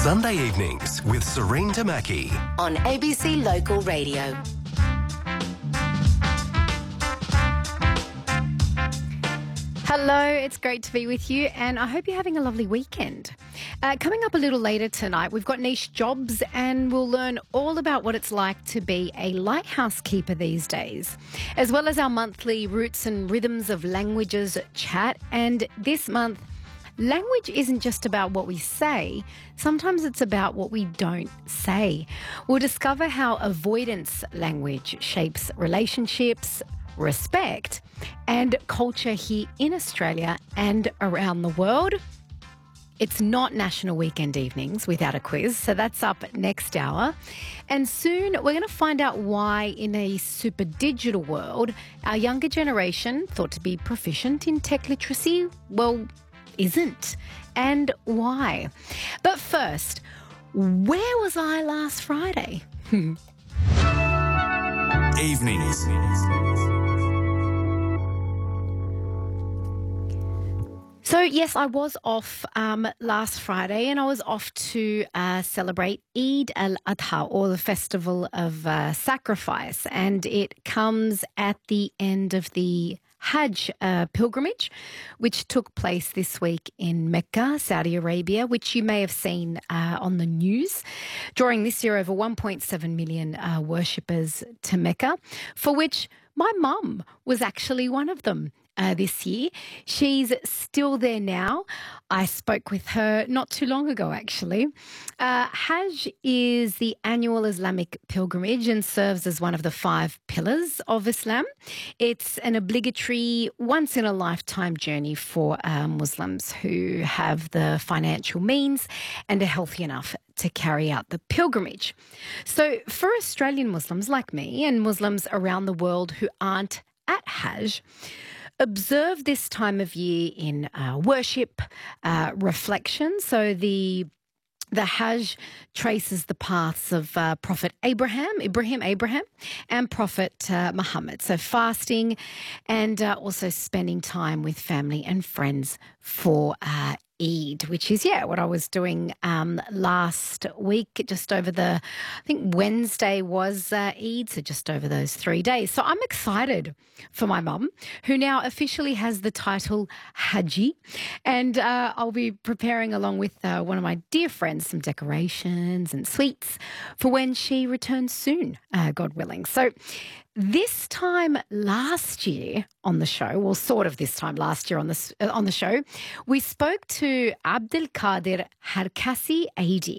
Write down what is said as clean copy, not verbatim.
Sunday evenings with Serene Tamaki on ABC Local Radio. Hello, it's great to be with you and I hope you're having a lovely weekend. Coming up a little later tonight, we've got niche jobs and we'll learn all about what it's like to be a lighthouse keeper these days, as well as our monthly Roots and Rhythms of Languages chat. And this month, language isn't just about what we say, sometimes it's about what we don't say. We'll discover how avoidance language shapes relationships, respect and culture here in Australia and around the world. It's not National Weekend Evenings without a quiz, so that's up next hour. And soon we're going to find out why in a super digital world, our younger generation, thought to be proficient in tech literacy, well, isn't. And why? But first, where was I last Friday? Evenings. So, yes, I was off last Friday and I was off to celebrate Eid al-Adha, or the Festival of Sacrifice, and it comes at the end of the Hajj pilgrimage, which took place this week in Mecca, Saudi Arabia, which you may have seen on the news, drawing this year over 1.7 million worshippers to Mecca, for which my mum was actually one of them. This year. She's still there now. I spoke with her not too long ago, actually. Hajj is the annual Islamic pilgrimage and serves as one of the 5 pillars of Islam. It's an obligatory, once-in-a-lifetime journey for Muslims who have the financial means and are healthy enough to carry out the pilgrimage. So for Australian Muslims like me and Muslims around the world who aren't at Hajj, observe this time of year in worship, reflection. So the Hajj traces the paths of Prophet Abraham, and Prophet Muhammad. So fasting and also spending time with family and friends for Eid, which is, what I was doing last week, just over I think Wednesday was Eid, so just over those 3 days. So I'm excited for my mum, who now officially has the title Haji, and I'll be preparing along with one of my dear friends some decorations and sweets for when she returns soon, God willing. So this time last year on the show, well, sort of this time last year on the show, we spoke to Abdelkader Harkasi Aidi,